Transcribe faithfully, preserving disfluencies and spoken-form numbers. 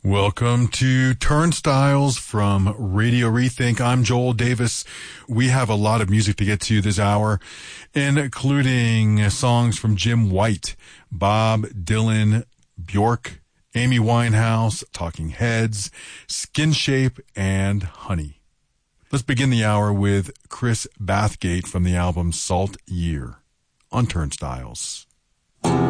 Welcome to Turnstiles from Radio Rethink. I'm Joel Davis. We have a lot of music to get to this hour, including songs from Jim White, Bob Dylan, Bjork, Amy Winehouse, Talking Heads, Skin Shape, and Honey. Let's begin the hour with Chris Bathgate from the album Salt Year on Turnstiles.